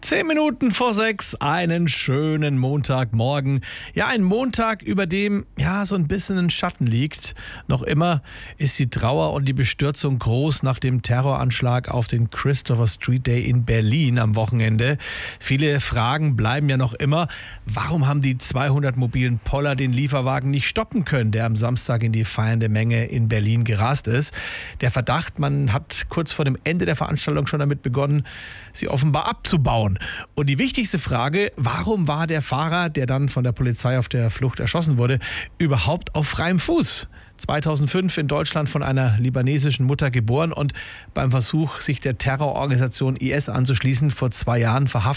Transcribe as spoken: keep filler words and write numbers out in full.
Zehn Minuten vor sechs, einen schönen Montagmorgen. Ja, ein Montag, über dem ja so ein bisschen ein Schatten liegt. Noch immer ist die Trauer und die Bestürzung groß nach dem Terroranschlag auf den Christopher Street Day in Berlin am Wochenende. Viele Fragen bleiben ja noch immer. Warum haben die zweihundert mobilen Poller den Lieferwagen nicht stoppen können, der am Samstag in die feiernde Menge in Berlin gerast ist? Der Verdacht, man hat kurz vor dem Ende der Veranstaltung schon damit begonnen, sie offenbar abzubauen. Und die wichtigste Frage, warum war der Fahrer, der dann von der Polizei auf der Flucht erschossen wurde, überhaupt auf freiem Fuß? zweitausendfünf in Deutschland von einer libanesischen Mutter geboren und beim Versuch, sich der Terrororganisation I S anzuschließen, vor zwei Jahren verhaftet